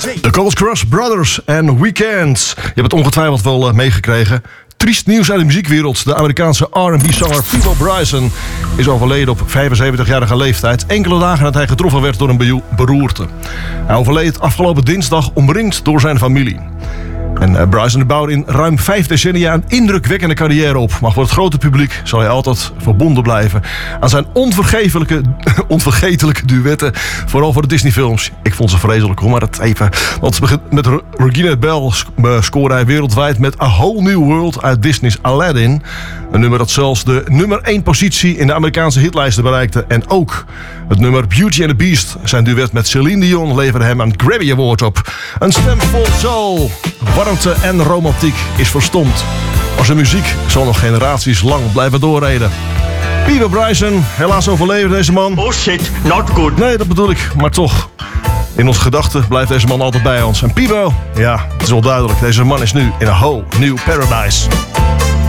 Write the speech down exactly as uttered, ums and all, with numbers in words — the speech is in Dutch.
De Cold Crush Brothers en Weekend. Je hebt het ongetwijfeld wel uh, meegekregen. Triest nieuws uit de muziekwereld. De Amerikaanse R en B-zanger Peabo Bryson is overleden op vijfenzeventigjarige leeftijd. Enkele dagen nadat hij getroffen werd door een beroerte. Hij overleed afgelopen dinsdag omringd door zijn familie. En uh, Bryson bouwde in ruim vijf decennia een indrukwekkende carrière op. Maar voor het grote publiek zal hij altijd verbonden blijven aan zijn onvergetelijke, onvergetelijke duetten. Vooral voor de Disney-films. Ik vond ze vreselijk hoor, maar dat even. Want met Regina Bell scoorde hij wereldwijd met A Whole New World uit Disney's Aladdin. Een nummer dat zelfs de nummer één positie in de Amerikaanse hitlijsten bereikte. En ook het nummer Beauty and the Beast, zijn duet met Celine Dion, leverde hem een Grammy Award op. Een stem vol soul, warmte en romantiek is verstomd. Maar zijn muziek zal nog generaties lang blijven doorreden. Peabo Bryson, helaas overleden deze man. Oh shit, not good. Nee, dat bedoel ik, maar toch. In onze gedachten blijft deze man altijd bij ons. En Peabo, ja, het is wel duidelijk. Deze man is nu in a whole new paradise.